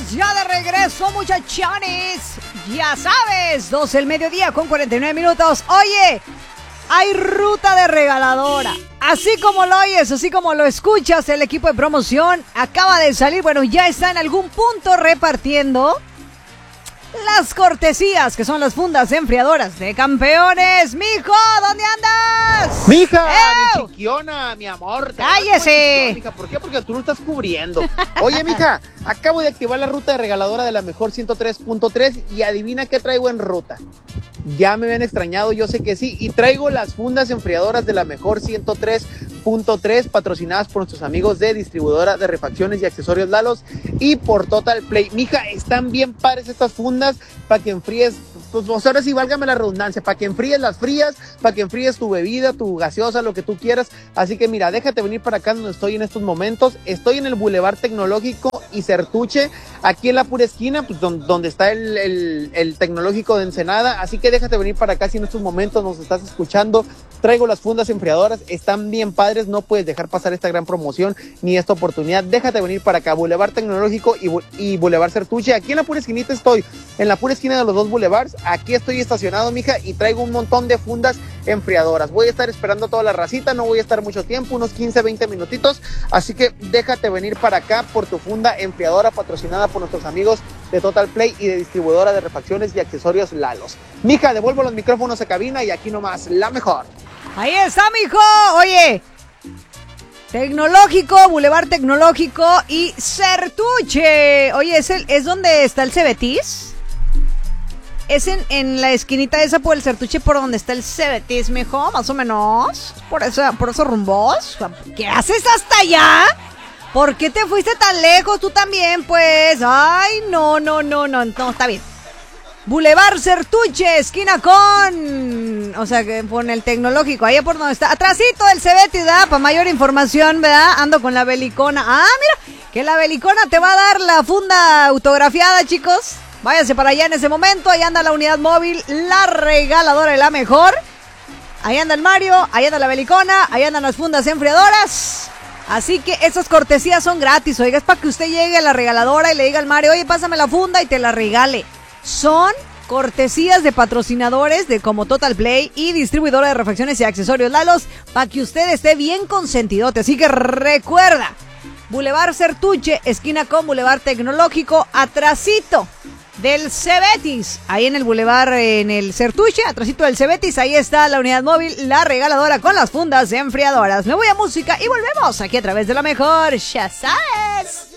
ya de regreso, muchachones. Ya sabes, 12 del mediodía con 49 minutos. Oye, hay ruta de regaladora. Así como lo oyes, así como lo escuchas, el equipo de promoción acaba de salir. Bueno, ya está en algún punto repartiendo las cortesías, que son las fundas enfriadoras de Campeones. Mijo, ¿dónde andas? Mija, mi chiquiona, mi amor. ¡Cállese! Mija, ¿por qué? Porque tú lo estás cubriendo. Oye, mija, acabo de activar la ruta de regaladora de la mejor 103.3 y adivina qué traigo en ruta. Ya me habían extrañado, yo sé que sí, y traigo las fundas enfriadoras de la mejor 103.3 patrocinadas por nuestros amigos de distribuidora de refacciones y accesorios Lalos y por Total Play. Mija, están bien padres estas fundas para que enfríes, pues ahora sí, válgame la redundancia, para que enfríes las frías, para que enfríes tu bebida, tu gaseosa, lo que tú quieras. Así que mira, déjate venir para acá donde estoy en estos momentos. Estoy en el Boulevard Tecnológico y Certuche, aquí en la pura esquina, pues donde está el Tecnológico de Ensenada. Así que déjate venir para acá si en estos momentos nos estás escuchando. Traigo las fundas enfriadoras, están bien padres, no puedes dejar pasar esta gran promoción ni esta oportunidad. Déjate venir para acá, Boulevard Tecnológico y Boulevard Certuche. Aquí en la pura esquinita estoy, en la pura esquina de los dos boulevards. Aquí estoy estacionado, mija, y traigo un montón de fundas enfriadoras. Voy a estar esperando a toda la racita, no voy a estar mucho tiempo, unos 15, 20 minutitos. Así que déjate venir para acá por tu funda enfriadora patrocinada por nuestros amigos de Total Play y de distribuidora de refacciones y accesorios Lalos. Mija, devuelvo los micrófonos a cabina y aquí nomás, la mejor. Ahí está, mijo. Oye, Tecnológico, Boulevard Tecnológico y Certuche. Oye, ¿es donde está el Cebetis? Es en la esquinita esa por el Certuche, por donde está el Cebetis, mijo, más o menos. Por esos rumbos. ¿Qué haces hasta allá? ¿Por qué te fuiste tan lejos? Tú también, pues. Ay, no, está bien. Boulevard Certuche, esquina con... O sea, que con el Tecnológico, ahí por donde está. Atrásito del Cebetis, ¿verdad? Para mayor información, ¿verdad? Ando con la Belicona. Ah, mira, que la Belicona te va a dar la funda autografiada, chicos. Váyase para allá en ese momento. Ahí anda la unidad móvil, la regaladora de la mejor. Ahí anda el Mario, ahí anda la Belicona, ahí andan las fundas enfriadoras. Así que esas cortesías son gratis, oiga, es para que usted llegue a la regaladora y le diga al Mario, oye, pásame la funda y te la regale. Son cortesías de patrocinadores de como Total Play y distribuidora de refacciones y accesorios Lalos para que usted esté bien consentidote. Así que recuerda, Boulevard Certuche, esquina con Boulevard Tecnológico, atrasito del Cebetis, ahí en el Boulevard, en el Certuche, atrasito del Cebetis, ahí está la unidad móvil, la regaladora con las fundas enfriadoras. Me voy a música y volvemos aquí a través de la mejor, ya sabes.